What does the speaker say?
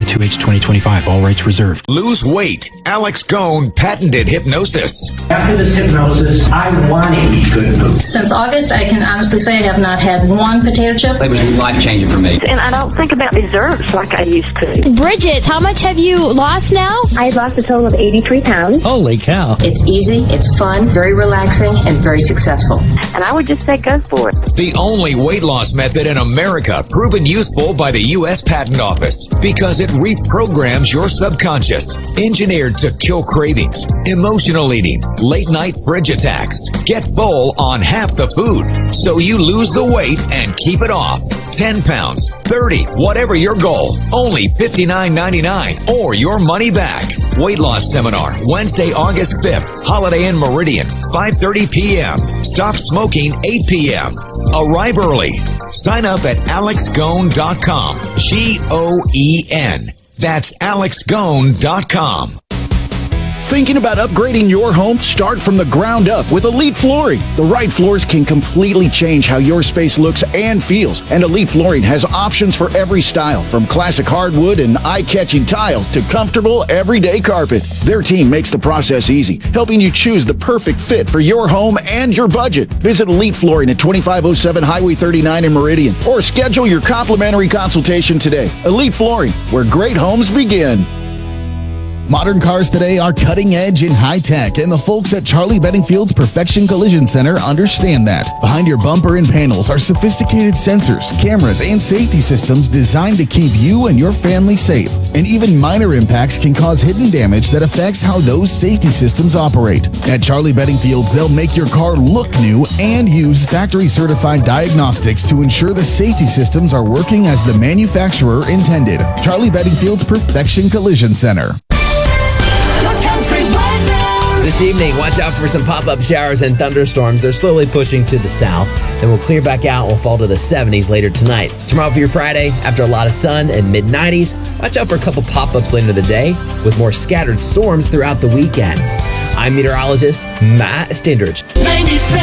2H2025. All rights reserved. Lose weight. Alex Gone patented hypnosis. After this hypnosis, I want to eat good food. Since August, I can honestly say I have not had one potato chip. It was life-changing for me. And I don't think about desserts like I used to. Bridget, how much have you lost now? I've lost a total of 83 pounds. Holy cow. It's easy, it's fun, very relaxing, and very successful. And I would just say go for it. The only weight loss method in America proven useful by the U.S. Patent Office because it reprograms your subconscious. Engineered to kill cravings, emotional eating, late night fridge attacks. Get full on half the food so you lose the weight and keep it off. 10 pounds, 30, whatever your goal. Only $59.99 or your money back. Weight loss seminar, Wednesday, August 5th. Holiday Inn Meridian, 5:30 p.m. Stop smoking, 8 p.m. Arrive early. Sign up at alexgone.com. G-O-E-N. That's alexgone.com. Thinking about upgrading your home? Start from the ground up with Elite Flooring. The right floors can completely change how your space looks and feels. And Elite Flooring has options for every style, from classic hardwood and eye-catching tile to comfortable everyday carpet. Their team makes the process easy, helping you choose the perfect fit for your home and your budget. Visit Elite Flooring at 2507 Highway 39 in Meridian, or schedule your complimentary consultation today. Elite Flooring, where great homes begin. Modern cars today are cutting edge and high tech, and the folks at Charlie Bedingfield's Perfection Collision Center understand that. Behind your bumper and panels are sophisticated sensors, cameras, and safety systems designed to keep you and your family safe. And even minor impacts can cause hidden damage that affects how those safety systems operate. At Charlie Bedingfield's, they'll make your car look new and use factory-certified diagnostics to ensure the safety systems are working as the manufacturer intended. Charlie Bedingfield's Perfection Collision Center. This evening, watch out for some pop-up showers and thunderstorms. They're slowly pushing to the south. Then we'll clear back out and we'll fall to the 70s later tonight. Tomorrow for your Friday, after a lot of sun and mid-90s, watch out for a couple pop-ups later in the day with more scattered storms throughout the weekend. I'm meteorologist Matt Stindridge.